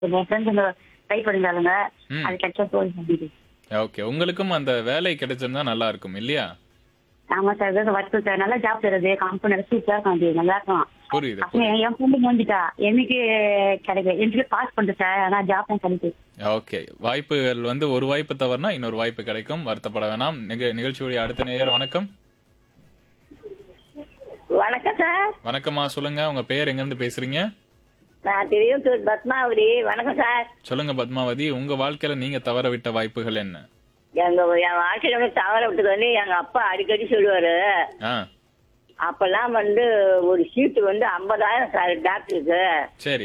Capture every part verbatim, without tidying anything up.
என் ஃப்ரெண்ட்ஸுங்க ட்ரை பண்ணிருந்தாளுங்க. ம். அது கிடைச்சா போதும் தம்பி. ஓகே. உங்களுக்கும் அந்த வேலை கிடைச்சிருந்தா நல்லா இருக்கும் இல்லையா? ஆமா சார். ஏதாவது ஒர்க் சார். நல்லா ஜாப் தருது. கம்பெனில சூப்பரா இருக்கும் அது. நல்லா இருக்கும். புரியுது, அப்ப புரியுது. என் ஃப்ரெண்டு வந்துட்டா. எனக்கு கிடைக்கல. எனக்கு பாஸ் பண்ணிட்டு சார். ஆனா ஜாப் தான் கிடைக்குது. ஓகே. வாய்ப்புகள் வந்து ஒரு வாய்ப்பு தவறுனா இன்னொரு வாய்ப்பு கிடைக்கும். வருத்தப்பட வேணாம். நிக நிகழ்ச்சியுடைய அடுத்த நேயர் வணக்கம். வணக்கம் சார். வணக்கம்மா. சொல்லுங்க. உங்க பெயர் எங்கிருந்து பேசுறீங்க? நான் திருவித்தூர் பத்மாவதி. வணக்கம் சார். சொல்லுங்க பத்மாவதி. உங்க வாழ்க்கையில நீங்க தவற விட்ட வாய்ப்புகள் என்ன? எங்க என் வாழ்க்கையில வந்து தவற விட்டது வந்து எங்க அப்பா அடிக்கடி சொல்லுவாரு. ஆ. அப்பெல்லாம் வந்து ஒரு சீட்டு வந்து ஐம்பதாயிரம் சார் டாக்டருக்கு. சரி.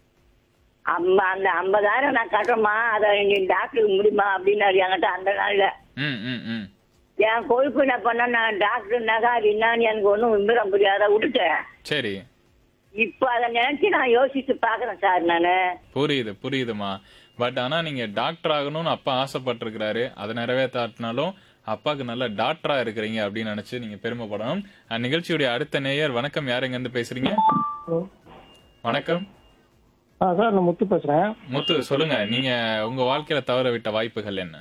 அம்ப அந்த ஐம்பதாயிரம் நான் கட்டுறேம்மா, அதை நீ டாக்டருக்கு முடியுமா அப்படின்னாரு என்கிட்ட அந்த நாள்ல. ம், ம், ம். என் கொழுப்பு என்ன பண்ண, நான் டாக்டர்னாக்கா அது என்னன்னு எனக்கு ஒன்றும் விவரம் புரியாத விட்டுட்டேன். சரி. இப்ப அதை நினைச்சு நான் யோசிச்சு பாக்குறேன் சார் நானு. புரியுது, புரியுதுமா. பட் ஆனா நீங்க டாக்டர் ஆகணும்னு அப்பா ஆசைப்பட்டிருக்கிறாரு. அதை நிறைவேற்றாட்டினாலும் அப்பாக்கு நல்ல டாக்டரா இருக்கிறீங்க அப்படின்னு நினைச்சு நீங்க பெருமைப்படணும். அஹ், நிகழ்ச்சியுடைய அடுத்த நேயர் வணக்கம். யார் எங்க இருந்து பேசுறீங்க? ஹலோ. வணக்கம். ஆ சார், நான் முத்து பேசுறேன். முத்து சொல்லுங்க. நீங்க உங்க வாழ்க்கையில தவற விட்ட வாய்ப்புகள் என்ன?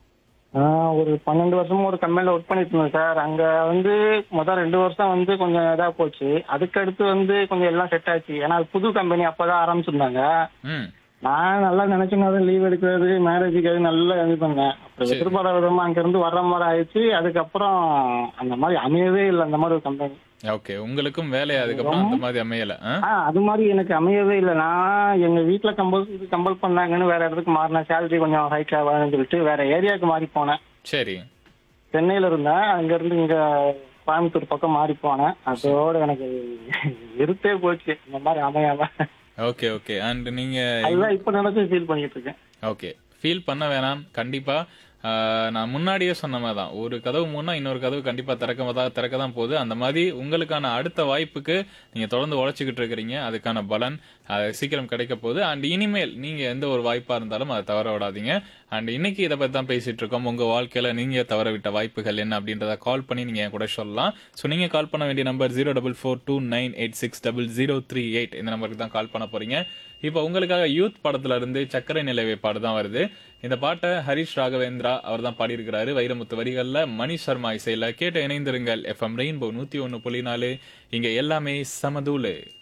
நான் ஒரு பன்னெண்டு வருஷமா ஒரு கம்பெனில ஒர்க் பண்ணிட்டு இருந்தேன் சார். அங்க வந்து முதல் ரெண்டு வருஷம் வந்து கொஞ்சம் இதா போச்சு. அதுக்கடுத்து வந்து கொஞ்சம் எல்லாம் செட் ஆச்சு. ஏன்னா அது புது கம்பெனி அப்பதான் ஆரம்பிச்சிருந்தாங்க. ம். நான் நல்லா நினைச்சேன் லீவ் எடுக்கிறது, மேரேஜுக்கு அது நல்லா இது பண்ணேன். அப்புறம் சரி. எதிர்பாராத விதமா அங்க இருந்து வர்ற மாதிரி ஆயிடுச்சு. அதுக்கப்புறம் அந்த மாதிரி அமையவே இல்லை அந்த மாதிரி ஒரு கம்பெனி. ஓகே. உங்களுக்கும் வேலை அதுக்கப்புறம் அந்த மாதிரி அமையல. ஆ? ஆ அது மாதிரி எனக்கு அமையவே இல்லை. நான் எங்க வீட்டுல கம்பல் கம்பல் பண்ணாங்கன்னு வேற இடத்துக்கு மாறினேன். சேலரி கொஞ்சம் ஹைக் ஆகாதுன்னு சொல்லிட்டு வேற ஏரியாவுக்கு மாறி போனேன். சரி. சென்னையில இருந்தேன். அங்க இருந்து இங்க கோயம்புத்தூர் பக்கம் மாறி போனேன். அதோட எனக்கு இருத்தே போச்சு இந்த மாதிரி அமையாம. Okay, okay. அண்ட் நீங்க அதுதான் இப்ப நினைச்சு ஃபீல் பண்ணிட்டு இருக்கேன். ஓகே. ஃபீல் பண்ண வேணாம். கண்டிப்பா ஆஹ், நான் முன்னாடியே சொன்ன மாதிரி தான். ஒரு கதவு மூணா இன்னொரு கதவு கண்டிப்பா திறக்க திறக்க தான் போகுது. அந்த மாதிரி உங்களுக்கான அடுத்த வாய்ப்புக்கு நீங்க தொடர்ந்து உழைச்சிக்கிட்டு இருக்கிறீங்க. அதுக்கான பலன் அது சீக்கிரம் கிடைக்க போகுது. அண்ட் இனிமேல் நீங்க எந்த ஒரு வாய்ப்பா இருந்தாலும் அதை தவற விடாதீங்க. அண்ட் இன்னைக்கு இதை பத்தி தான் பேசிட்டு இருக்கோம். உங்க வாழ்க்கையில நீங்க தவற விட்ட வாய்ப்புகள் என்ன அப்படின்றத கால் பண்ணி நீங்க என் கூட சொல்லலாம். ஸோ நீங்க கால் பண்ண வேண்டிய number zero double four two nine eight six double zero three eight இந்த நம்பருக்கு தான் கால் பண்ண போறீங்க. இப்போ உங்களுக்காக யூத் படத்துல இருந்து சக்கரை நிலவே பாடு தான் வருது. இந்த பாட்டை ஹரிஷ் ராகவேந்திரா அவர் தான் பாடியிருக்கிறாரு. வைரமுத்து வரிகள்ல மணி சர்மா இசையில கேட்டு இணைந்திருங்கள். எஃப்எம் ரெயின்போ நூத்தி ஒன்னு புள்ளி நாலு. இங்க எல்லாமே சமதூளு.